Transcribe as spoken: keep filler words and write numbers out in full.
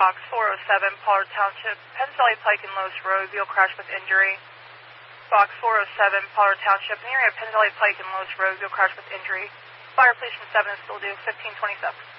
Box four oh seven, Pollard Township, Penns Valley Pike and Lois Road, vehicle crash with injury. Box four oh seven, Pollard Township, in the area of Penns Valley Pike and Lois Road, vehicle crash with injury. Fire police from seven is still due, fifteen twenty-seven.